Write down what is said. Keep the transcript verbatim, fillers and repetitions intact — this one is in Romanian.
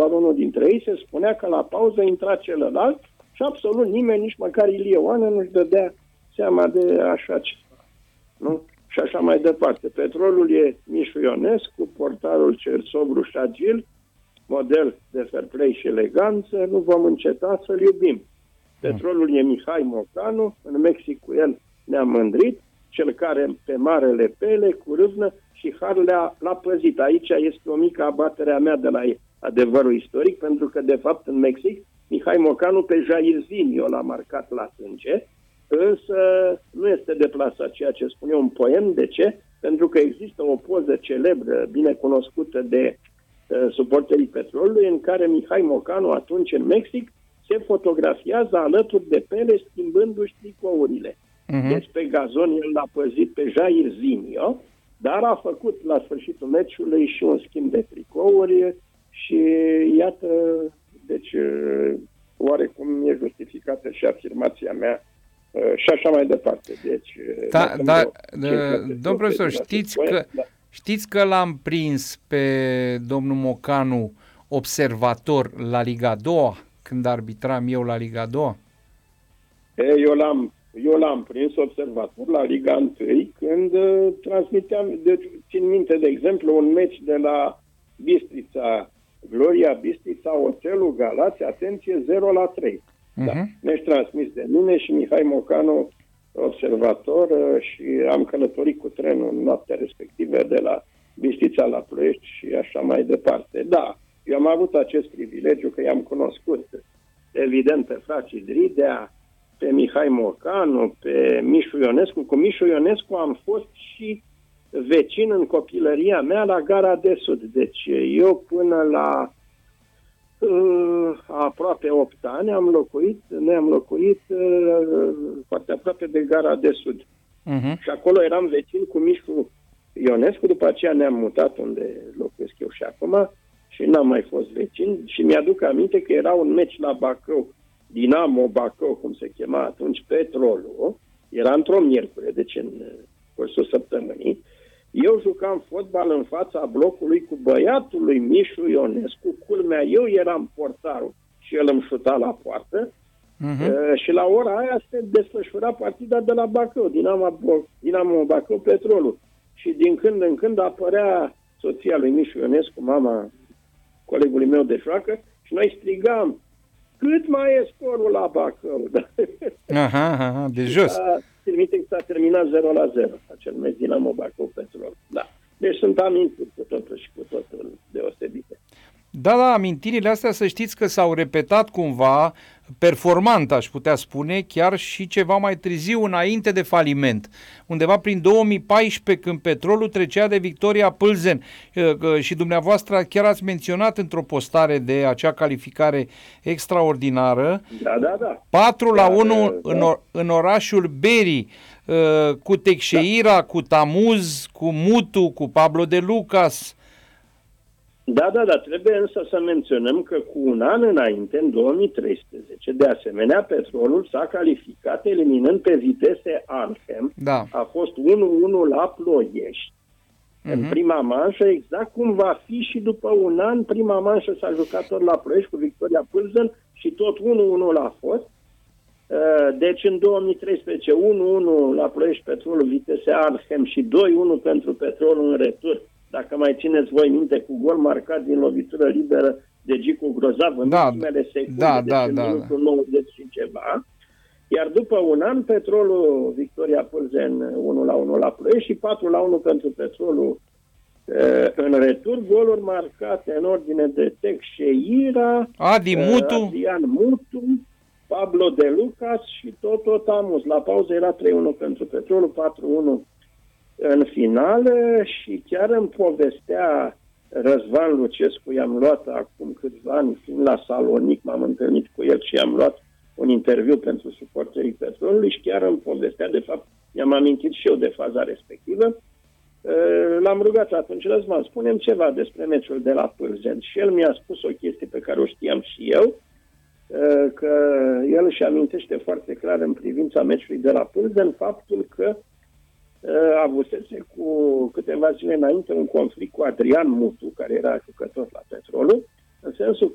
doar unul dintre ei, se spunea că la pauză intra celălalt și absolut nimeni, nici măcar Ilie Oană, nu-și dădea seama de așa ceva. Nu? Și așa mai departe. Petrolul e Mișu Ionescu, portarul cel sobru și agil, model de fair play și eleganță, nu vom înceta să-l iubim. Petrolul e Mihai Mocanu, în Mexic cu el ne-am mândrit, cel care pe marele pele, cu râvnă și har le-a, l-a păzit. Aici este o mică abatere a mea de la adevărul istoric, pentru că, de fapt, în Mexic, Mihai Mocanu pe Jair Zinio l-a marcat la sânge, însă nu este deplasat ceea ce spune un poem. De ce? Pentru că există o poză celebră, bine cunoscută de uh, suporterii Petrolului, în care Mihai Mocanu, atunci în Mexic, se fotografiază alături de pele, schimbându-și tricourile. Uh-huh. Deci pe gazon el l-a păzit pe Jair Zinio, dar a făcut la sfârșitul meciului și un schimb de tricouri și iată, deci oarecum e justificată și afirmația mea și așa mai departe. Deci, da, da, domn profesor, știți că, da. știți că l-am prins pe domnul Mocanu observator la Liga a doua, când arbitram eu la Liga a doua? Eu l-am Eu l-am prins observator la Liga unu când uh, transmiteam, deci, țin minte, de exemplu, un meci de la Bistrița, Gloria Bistrița, Oțelul Galați, atenție, zero la trei. Uh-huh. Da. Meci transmis de mine și Mihai Mocanu, observator, uh, și am călătorit cu trenul în noaptea respectivă de la Bistrița la Ploiești și așa mai departe. Da, eu am avut acest privilegiu că i-am cunoscut, evident, pe frații Dridea, pe Mihai Mocanu, pe Mișu Ionescu. Cu Mișu Ionescu am fost și vecin în copilăria mea la Gara de Sud. Deci eu până la uh, aproape opt ani am locuit, ne-am locuit uh, foarte aproape de Gara de Sud. Uh-huh. Și acolo eram vecin cu Mișu Ionescu, după aceea ne-am mutat unde locuiesc eu și acum și n-am mai fost vecin și mi-aduc aminte că era un meci la Bacău, Dinamo Bacău, cum se chema atunci, Petrolul, era într-o miercure, deci în cursul săptămânii. Eu jucam fotbal în fața blocului cu băiatul lui Mișu Ionescu, culmea, eu eram portarul și el îmi șuta la poartă. Uh-huh. Uh, și la ora aia se desfășura partida de la Bacău, Dinamo, Dinamo Bacău, Petrolul. Și din când în când apărea soția lui Mișu Ionescu, mama colegului meu de joacă, și noi strigam: cât mai e scorul la Bacău? Aha, aha, de jos. Trimite că s-a terminat zero la zero, acel meci Dinamo Bacău Petrol. Da. Deci sunt amintiri cu totul și cu totul deosebite. Da, da, amintirile astea, să știți că s-au repetat cumva, performant, aș putea spune, chiar și ceva mai târziu, înainte de faliment. Undeva prin două mii paisprezece, când Petrolul trecea de Victoria Plzen, și dumneavoastră chiar ați menționat într-o postare de acea calificare extraordinară. Da, da, da. patru la unu da, în, or- în orașul Beri, cu Teixeira, da. cu Tamuz, cu Mutu, cu Pablo de Lucas. Da, da, da, trebuie însă să menționăm că cu un an înainte, în două mii treisprezece, de asemenea, Petrolul s-a calificat eliminând pe Vitesse Arnhem. Da. A fost unu unu la Ploiești. Uh-huh. În prima manșă, exact cum va fi și după un an, prima manșă s-a jucat tot la Ploiești cu Victoria Plzen și tot unu unu a fost. Deci în două mii treisprezece, unu unu la Ploiești Petrolul, Vitesse Arnhem și doi unu pentru Petrolul în retur. Dacă mai țineți voi minte, cu gol marcat din lovitură liberă de Gicu Grozav în da, ultimele secunde, da, deci da, în da, minutul nouăzeci și ceva. Iar după un an, Petrolul Victoria Plzen unu la unu la Ploiești și patru la unu pentru Petrolul e, în retur. Goluri marcate în ordine de Teixeira, Adi Mutu, Adrian Mutu, Pablo de Lucas și Toto Tamuz. La pauză era trei unu pentru Petrolul, patru unu în finală și chiar îmi povestea Răzvan Lucescu, i-am luat acum câțiva ani, fiind la Salonic, m-am întâlnit cu el și i-am luat un interviu pentru suporterii Petrolului și chiar îmi povestea, de fapt, mi-am amintit și eu de faza respectivă. L-am rugat atunci: Răzvan, spune-mi ceva despre meciul de la Plzen. Și el mi-a spus o chestie pe care o știam și eu, că el își amintește foarte clar în privința meciului de la Plzen faptul că avusese cu câteva zile înainte un conflict cu Adrian Mutu, care era jucător la Petrolul, în sensul